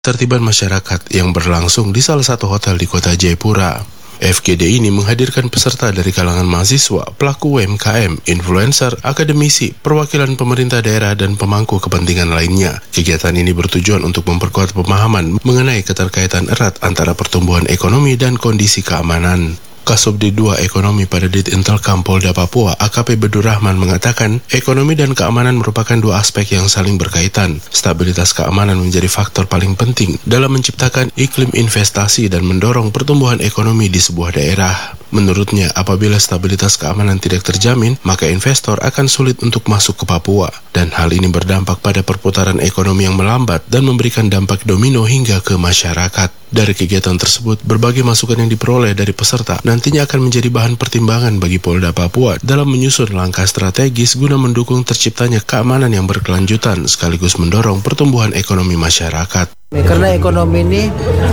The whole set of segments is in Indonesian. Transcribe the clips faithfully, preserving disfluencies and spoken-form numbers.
Ketertiban masyarakat yang berlangsung di salah satu hotel di kota Jayapura. F G D ini menghadirkan peserta dari kalangan mahasiswa, pelaku U M K M, influencer, akademisi, perwakilan pemerintah daerah, dan pemangku kepentingan lainnya. Kegiatan ini bertujuan untuk memperkuat pemahaman mengenai keterkaitan erat antara pertumbuhan ekonomi dan kondisi keamanan. Kasubdit dua Ekonomi pada Ditintelkam Polda Papua, A K P Bedur Rahman mengatakan, ekonomi dan keamanan merupakan dua aspek yang saling berkaitan. Stabilitas keamanan menjadi faktor paling penting dalam menciptakan iklim investasi dan mendorong pertumbuhan ekonomi di sebuah daerah. Menurutnya, apabila stabilitas keamanan tidak terjamin, maka investor akan sulit untuk masuk ke Papua. Dan hal ini berdampak pada perputaran ekonomi yang melambat dan memberikan dampak domino hingga ke masyarakat. Dari kegiatan tersebut, berbagai masukan yang diperoleh dari peserta nantinya akan menjadi bahan pertimbangan bagi Polda Papua dalam menyusun langkah strategis guna mendukung terciptanya keamanan yang berkelanjutan sekaligus mendorong pertumbuhan ekonomi masyarakat. Karena ekonomi ini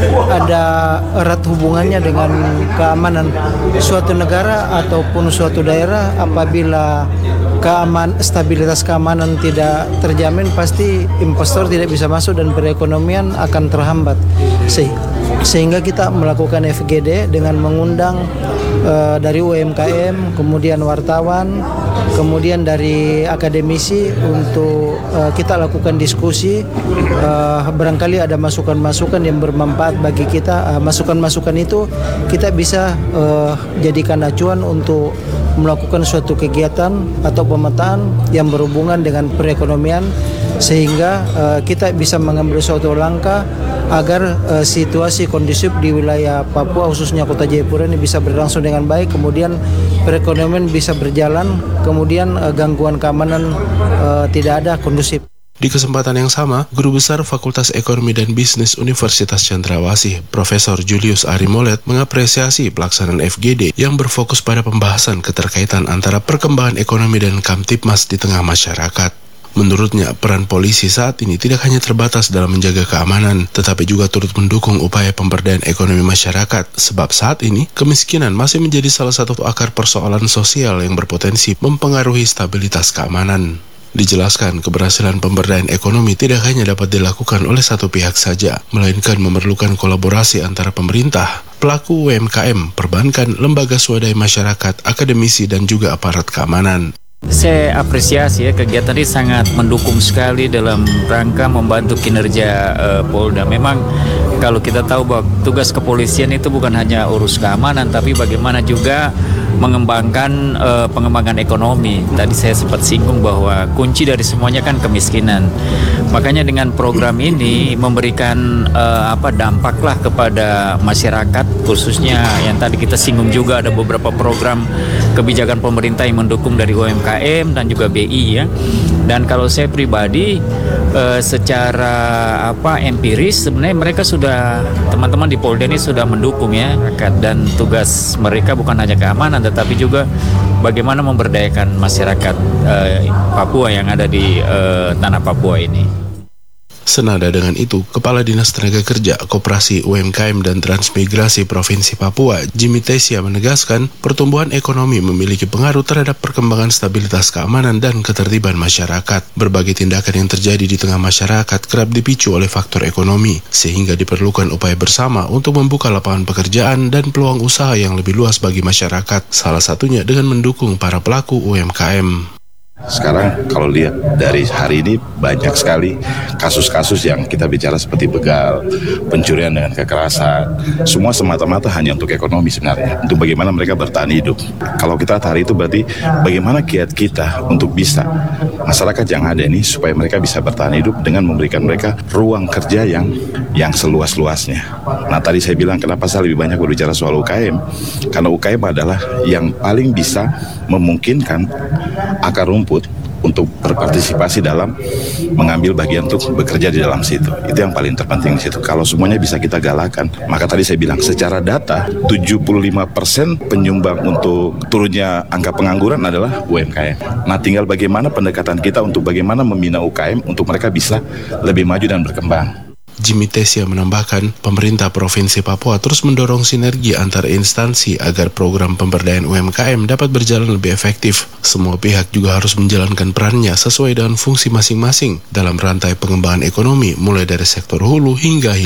ada erat hubungannya dengan keamanan suatu negara ataupun suatu daerah. Apabila keaman, stabilitas keamanan tidak terjamin, pasti investor tidak bisa masuk dan perekonomian akan terhambat. Se sehingga kita melakukan F G D dengan mengundang uh, dari U M K M, kemudian wartawan, kemudian dari akademisi untuk uh, kita lakukan diskusi. Uh, barangkali ada masukan-masukan yang bermanfaat bagi kita. Masukan-masukan uh, itu kita bisa uh, jadikan acuan untuk melakukan suatu kegiatan atau pemetaan yang berhubungan dengan perekonomian, sehingga uh, kita bisa mengambil suatu langkah agar uh, situasi kondusif di wilayah Papua, khususnya kota Jayapura ini bisa berlangsung dengan baik, kemudian perekonomian bisa berjalan, kemudian uh, gangguan keamanan uh, tidak ada, kondusif. Di kesempatan yang sama, Guru Besar Fakultas Ekonomi dan Bisnis Universitas Cendrawasih, Profesor Julius Arimolet, mengapresiasi pelaksanaan F G D yang berfokus pada pembahasan keterkaitan antara perkembangan ekonomi dan Kamtipmas di tengah masyarakat. Menurutnya, peran polisi saat ini tidak hanya terbatas dalam menjaga keamanan, tetapi juga turut mendukung upaya pemberdayaan ekonomi masyarakat, sebab saat ini kemiskinan masih menjadi salah satu akar persoalan sosial yang berpotensi mempengaruhi stabilitas keamanan. Dijelaskan, keberhasilan pemberdayaan ekonomi tidak hanya dapat dilakukan oleh satu pihak saja, melainkan memerlukan kolaborasi antara pemerintah, pelaku U M K M, perbankan, lembaga swadaya masyarakat, akademisi, dan juga aparat keamanan. Saya apresiasi ya, kegiatan ini sangat mendukung sekali dalam rangka membantu kinerja uh, Polda. Memang kalau kita tahu bahwa tugas kepolisian itu bukan hanya urus keamanan, tapi bagaimana juga mengembangkan uh, pengembangan ekonomi. Tadi saya sempat singgung bahwa kunci dari semuanya kan kemiskinan. Makanya dengan program ini memberikan uh, apa dampaklah kepada masyarakat, khususnya yang tadi kita singgung juga ada beberapa program kebijakan pemerintah yang mendukung dari U M K M dan juga B I ya. Dan kalau saya pribadi uh, secara apa empiris sebenarnya mereka sudah, teman-teman di Polda ini sudah mendukung ya, dan tugas mereka bukan hanya keamanan tetapi juga bagaimana memberdayakan masyarakat uh, Papua yang ada di uh, tanah Papua ini. Senada dengan itu, Kepala Dinas Tenaga Kerja, Koperasi U M K M dan Transmigrasi Provinsi Papua, Jimmy Tesia menegaskan, pertumbuhan ekonomi memiliki pengaruh terhadap perkembangan stabilitas keamanan dan ketertiban masyarakat. Berbagai tindakan yang terjadi di tengah masyarakat kerap dipicu oleh faktor ekonomi, sehingga diperlukan upaya bersama untuk membuka lapangan pekerjaan dan peluang usaha yang lebih luas bagi masyarakat, salah satunya dengan mendukung para pelaku U M K M. Sekarang kalau lihat dari hari ini banyak sekali kasus-kasus yang kita bicara seperti begal, pencurian dengan kekerasan, semua semata-mata hanya untuk ekonomi sebenarnya, untuk bagaimana mereka bertahan hidup. Kalau kita tarik itu berarti bagaimana kiat kita untuk bisa masyarakat yang ada ini supaya mereka bisa bertahan hidup dengan memberikan mereka ruang kerja yang yang seluas-luasnya. Nah tadi saya bilang kenapa saya lebih banyak berbicara soal U K M, karena U K M adalah yang paling bisa memungkinkan akar rumput untuk berpartisipasi dalam mengambil bagian untuk bekerja di dalam situ. Itu yang paling terpenting di situ. Kalau semuanya bisa kita galakan, maka tadi saya bilang secara data tujuh puluh lima persen penyumbang untuk turunnya angka pengangguran adalah U M K M. Nah, tinggal bagaimana pendekatan kita untuk bagaimana membina U K M untuk mereka bisa lebih maju dan berkembang. Jimmy Tesia menambahkan, pemerintah Provinsi Papua terus mendorong sinergi antar instansi agar program pemberdayaan U M K M dapat berjalan lebih efektif. Semua pihak juga harus menjalankan perannya sesuai dengan fungsi masing-masing dalam rantai pengembangan ekonomi mulai dari sektor hulu hingga hilir.